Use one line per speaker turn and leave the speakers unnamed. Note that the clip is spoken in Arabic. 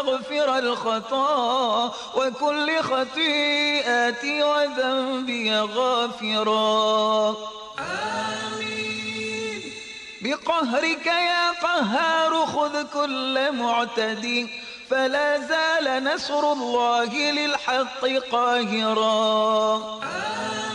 تغفر الخطا وكل خطيئتي وذنبي غافرا. آمين. بقهرك يا قهار خذ كل معتدي فلا زال نصر الله للحق قاهرا. آمين.